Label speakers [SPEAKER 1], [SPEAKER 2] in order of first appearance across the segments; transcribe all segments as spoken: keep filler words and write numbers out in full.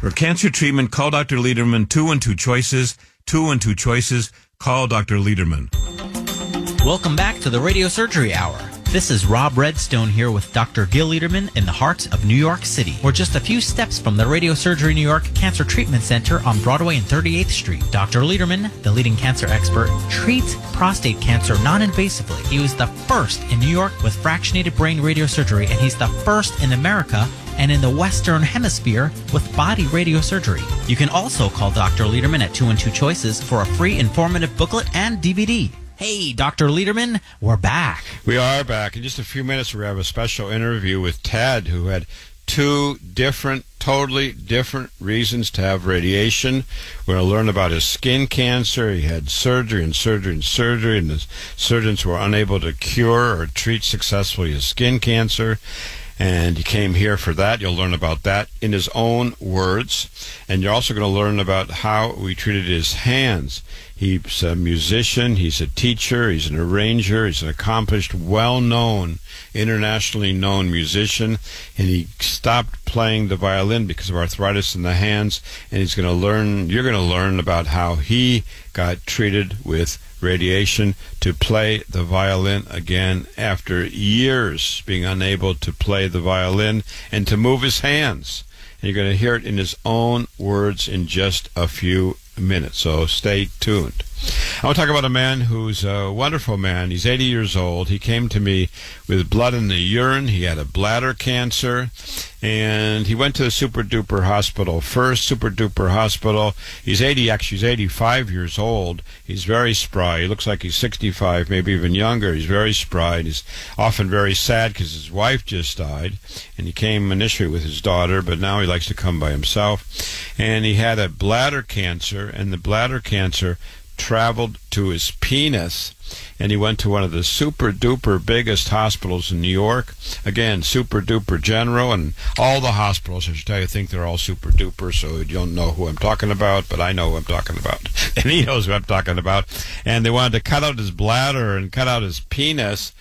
[SPEAKER 1] For cancer treatment, call Doctor Lederman. Two and two choices. Two and two choices. Call Doctor Lederman.
[SPEAKER 2] Welcome back to the Radio Surgery Hour. This is Rob Redstone here with Doctor Gil Lederman in the heart of New York City. We're just a few steps from the Radio Surgery New York Cancer Treatment Center on Broadway and thirty-eighth Street. Doctor Lederman, the leading cancer expert, treats prostate cancer non-invasively. He was the first in New York with fractionated brain radiosurgery, and he's the first in America and in the Western Hemisphere with body radiosurgery. You can also call Doctor Lederman at two and two choices for a free informative booklet and D V D. Hey, Doctor Lederman, we're back.
[SPEAKER 3] We are back. In just a few minutes, we have a special interview with Ted, who had two different, totally different reasons to have radiation. We're going to learn about his skin cancer. He had surgery and surgery and surgery, and the surgeons were unable to cure or treat successfully his skin cancer. And he came here for that. You'll learn about that in his own words. And you're also going to learn about how we treated his hands. He's a musician, he's a teacher, he's an arranger, he's an accomplished, well-known, internationally known musician, and he stopped playing the violin because of arthritis in the hands, and he's going to learn, you're going to learn about how he got treated with radiation to play the violin again after years being unable to play the violin and to move his hands. And you're going to hear it in his own words in just a few minutes, so stay tuned. I want to talk about a man who's a wonderful man. He's eighty years old. He came to me with blood in the urine. He had a bladder cancer, and he went to the Super Duper Hospital first. Super Duper Hospital. He's eighty, actually he's eighty-five years old. He's very spry. He looks like he's sixty-five, maybe even younger. He's very spry. And he's often very sad because his wife just died, and he came initially with his daughter, but now he likes to come by himself. And he had a bladder cancer, and the bladder cancer traveled to his penis, and he went to one of the super duper biggest hospitals in New York. Again, super duper general, and all the hospitals, I should tell you, think they're all super duper, so you don't know who I'm talking about, but I know who I'm talking about, and he knows who I'm talking about. And they wanted to cut out his bladder and cut out his penis,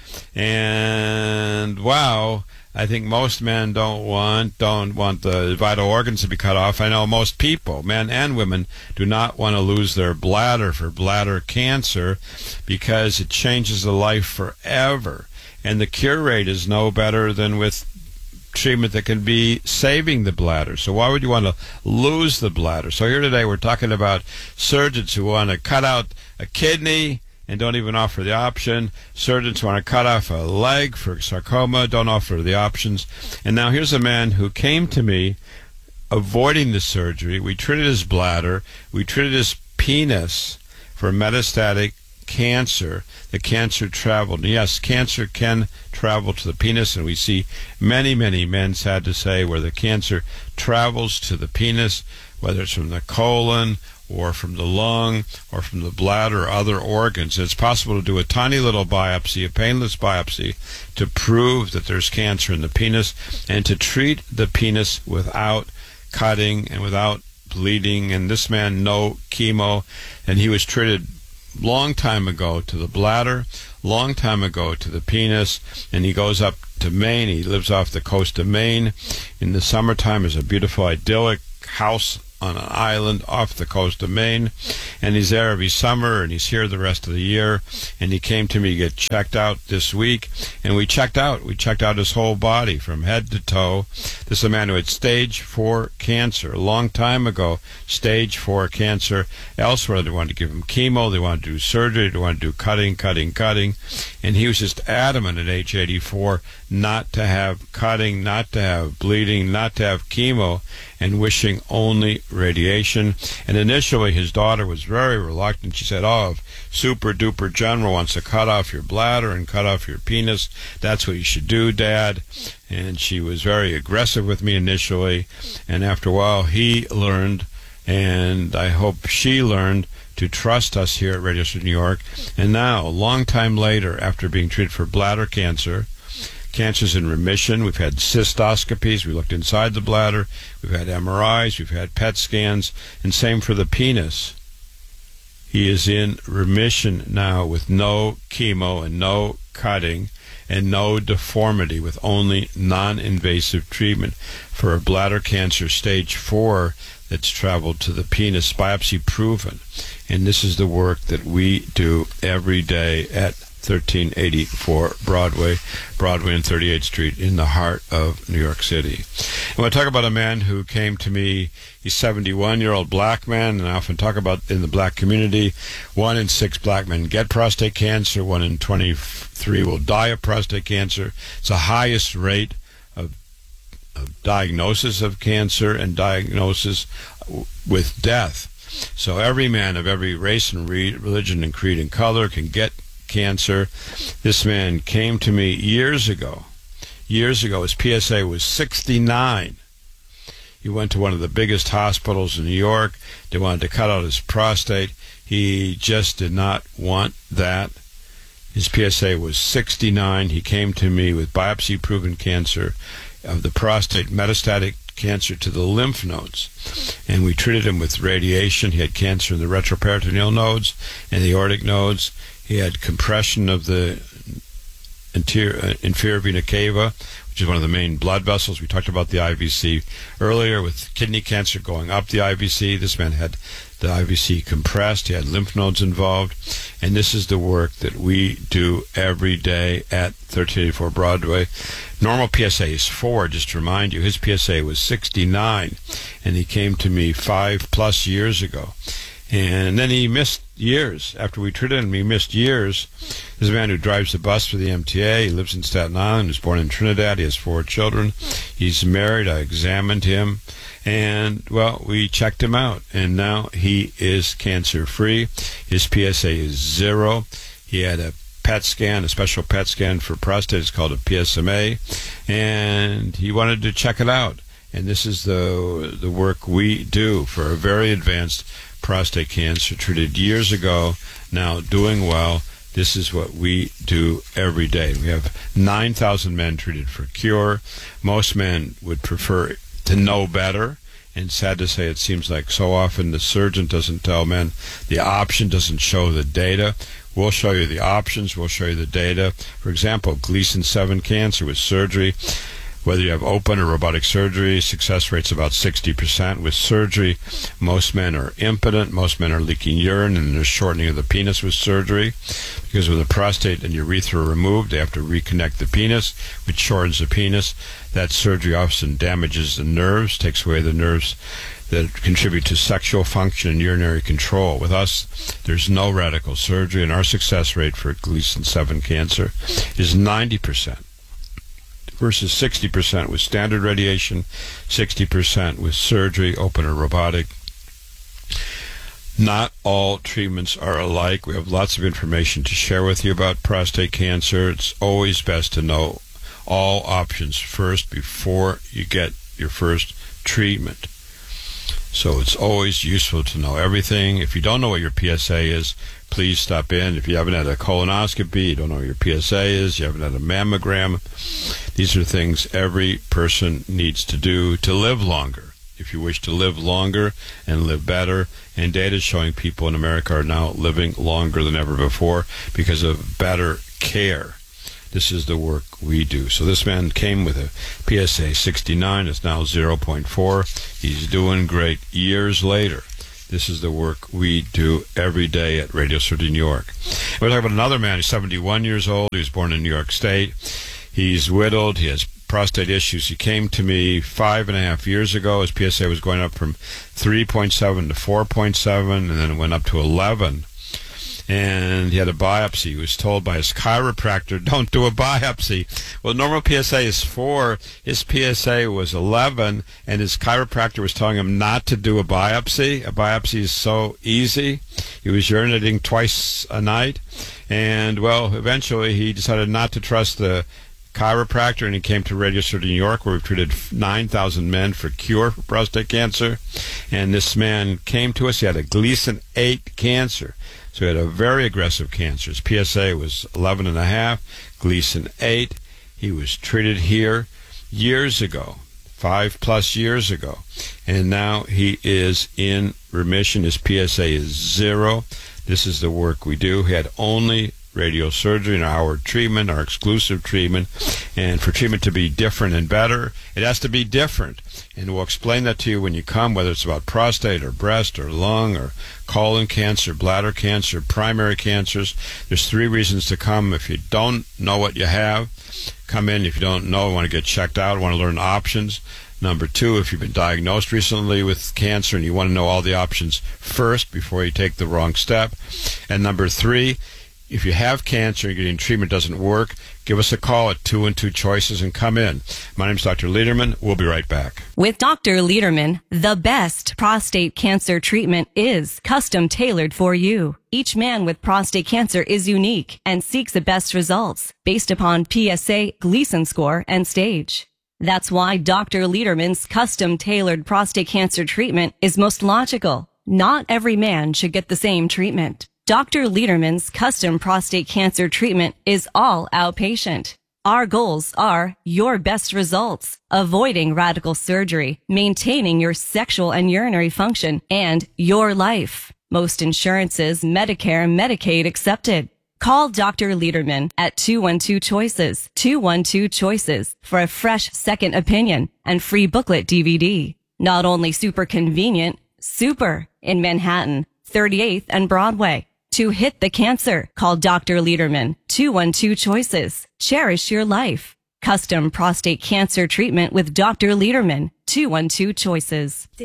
[SPEAKER 3] and wow, I think most men don't want don't want the vital organs to be cut off. I know most people, men and women, do not want to lose their bladder for bladder cancer because it changes the life forever. And the cure rate is no better than with treatment that can be saving the bladder. So why would you want to lose the bladder? So here today we're talking about surgeons who want to cut out a kidney and don't even offer the option. Surgeons want to cut off a leg for sarcoma, don't offer the options. And now here's a man who came to me avoiding the surgery. We treated his bladder. We treated his penis for metastatic cancer. The cancer traveled. And yes, cancer can travel to the penis, and we see many, many men, sad to say, where the cancer travels to the penis, whether it's from the colon or from the lung, or from the bladder, or other organs. It's possible to do a tiny little biopsy, a painless biopsy, to prove that there's cancer in the penis, and to treat the penis without cutting and without bleeding. And this man, no chemo, and he was treated long time ago to the bladder, long time ago to the penis, and he goes up to Maine. He lives off the coast of Maine. In the summertime, there's a beautiful, idyllic house on an island off the coast of Maine, and he's there every summer, and he's here the rest of the year. And he came to me to get checked out this week, and we checked out. We checked out his whole body from head to toe. This is a man who had stage four cancer a long time ago, stage four cancer. Elsewhere, they wanted to give him chemo, they wanted to do surgery, they wanted to do cutting, cutting, cutting, and he was just adamant at age eighty-four not to have cutting, not to have bleeding, not to have chemo, and wishing only radiation. And initially his daughter was very reluctant. She said, oh, if Super Duper General wants to cut off your bladder and cut off your penis, that's what you should do, Dad. And she was very aggressive with me initially, and after a while he learned, and I hope she learned, to trust us here at Radio City New York. And now, a long time later, after being treated for bladder cancer, cancer's in remission. We've had cystoscopies. We looked inside the bladder. We've had M R Is. We've had P E T scans. And same for the penis. He is in remission now with no chemo and no cutting. and no deformity, with only non-invasive treatment for a bladder cancer stage four that's traveled to the penis, biopsy proven. And this is the work that we do every day at thirteen eighty-four Broadway, Broadway and thirty-eighth Street in the heart of New York City. And when I talk about a man who came to me, he's a seventy-one-year-old black man, and I often talk about in the black community, one in six black men get prostate cancer, one in twenty-three will die of prostate cancer. It's the highest rate of, of diagnosis of cancer and diagnosis with death. So every man of every race and re- religion and creed and color can get cancer. This man came to me years ago. Years ago, his P S A was sixty-nine. He went to one of the biggest hospitals in New York. They wanted to cut out his prostate. He just did not want that. His P S A was sixty-nine. He came to me with biopsy-proven cancer of the prostate, metastatic cancer to the lymph nodes. And we treated him with radiation. He had cancer in the retroperitoneal nodes and the aortic nodes. He had compression of the interior, inferior vena cava, which is one of the main blood vessels. We talked about the I V C earlier with kidney cancer going up the I V C. This man had the I V C compressed. He had lymph nodes involved. And this is the work that we do every day at thirteen eighty-four Broadway. Normal P S A is four, just to remind you. His P S A was sixty-nine, and he came to me five plus years ago. And then he missed years. After we treated him, he missed years. This is a man who drives the bus for the M T A. He lives in Staten Island. He was born in Trinidad. He has four children. He's married. I examined him. And, well, we checked him out. And now he is cancer-free. His P S A is zero. He had a P E T scan, a special P E T scan for prostate. It's called a P S M A. And he wanted to check it out. And this is the the work we do for a very advanced prostate cancer, treated years ago, now doing well. This is what we do every day. We have nine thousand men treated for cure. Most men would prefer to know better. And sad to say, it seems like so often the surgeon doesn't tell men the option, doesn't show the data. We'll show you the options. We'll show you the data. For example, Gleason seven cancer with surgery. Whether you have open or robotic surgery, success rate's about sixty percent. With surgery, most men are impotent. Most men are leaking urine, and there's shortening of the penis with surgery. Because with the prostate and urethra removed, they have to reconnect the penis, which shortens the penis. That surgery often damages the nerves, takes away the nerves that contribute to sexual function and urinary control. With us, there's no radical surgery, and our success rate for Gleason seven cancer is ninety percent. Versus sixty percent with standard radiation, sixty percent with surgery, open or robotic. Not all treatments are alike. We have lots of information to share with you about prostate cancer. It's always best to know all options first before you get your first treatment. So it's always useful to know everything. If you don't know what your P S A is, please stop in. If you haven't had a colonoscopy, you don't know what your P S A is, you haven't had a mammogram, these are things every person needs to do to live longer. If you wish to live longer and live better, and data is showing people in America are now living longer than ever before because of better care. This is the work we do. So this man came with a P S A sixty-nine. It's now zero point four. He's doing great years later. This is the work we do every day at Radio City, New York. We're talking about another man. He's seventy-one years old. He was born in New York State. He's widowed. He has prostate issues. He came to me five and a half years ago. His P S A was going up from three point seven to four point seven, and then it went up to eleven. And he had a biopsy. He was told by his chiropractor, don't do a biopsy. Well, normal P S A is four. His P S A was eleven, and his chiropractor was telling him not to do a biopsy. A biopsy is so easy. He was urinating twice a night. And, well, eventually he decided not to trust the chiropractor, and he came to Radio City, New York, where we've treated nine thousand men for cure for prostate cancer. And this man came to us. He had a Gleason eight cancer. So he had a very aggressive cancer. His P S A was eleven and a half, Gleason eight. He was treated here years ago, five plus years ago. And now he is in remission. His P S A is zero. This is the work we do. He had only radiosurgery and our treatment, our exclusive treatment. And for treatment to be different and better, it has to be different. And we'll explain that to you when you come, whether it's about prostate or breast or lung or colon cancer, bladder cancer, primary cancers. There's three reasons to come. If you don't know what you have, come in. If you don't know, want to get checked out, want to learn options. Number two, if you've been diagnosed recently with cancer and you want to know all the options first before you take the wrong step. And number three, if you have cancer and getting treatment doesn't work, give us a call at two and two choices and come in. My name is Doctor Lederman. We'll be right back.
[SPEAKER 4] With Doctor Lederman, the best prostate cancer treatment is custom tailored for you. Each man with prostate cancer is unique and seeks the best results based upon P S A, Gleason score, and stage. That's why Doctor Lederman's custom tailored prostate cancer treatment is most logical. Not every man should get the same treatment. Doctor Lederman's custom prostate cancer treatment is all outpatient. Our goals are your best results, avoiding radical surgery, maintaining your sexual and urinary function, and your life. Most insurances, Medicare, Medicaid accepted. Call Doctor Lederman at two one two choices, two one two choices for a fresh second opinion and free booklet D V D. Not only super convenient, super in Manhattan, thirty-eighth and Broadway. To hit the cancer, call Doctor Lederman, two one two choices. Cherish your life. Custom prostate cancer treatment with Doctor Lederman, two one two choices.